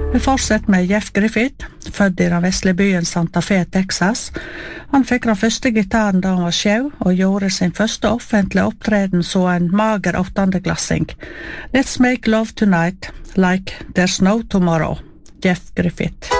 Vi fortsetter med Jeff Griffith, født i den vestlige byen Santa Fe, Texas. Han fikk den første gitaren da han var skjev, og gjorde sin første offentlige opptreden så en mager åttendeklassing. Let's make love tonight, like there's no tomorrow. Jeff Griffith.